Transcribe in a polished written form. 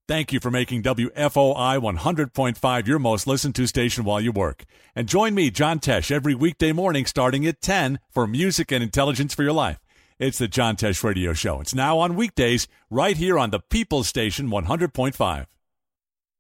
Thank you for making WFOI 100.5 your most listened to station while you work. And join me, John Tesh, every weekday morning starting at 10 for music and intelligence for your life. It's the John Tesh Radio Show. It's now on weekdays right here on the People's Station 100.5.